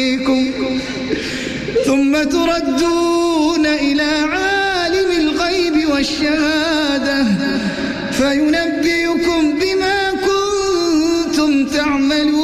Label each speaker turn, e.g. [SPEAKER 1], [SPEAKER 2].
[SPEAKER 1] ثم تردون إلى عالم الغيب والشهادة فينبئكم بما كنتم تعملون